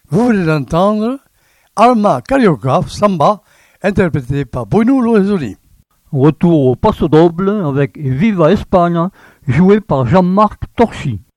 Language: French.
Vous venez d'entendre Alma Carioca Samba, interprété par Bruno Lorenzoni. Retour au passo doble avec Viva Espagne, joué par Jean-Marc Torchi.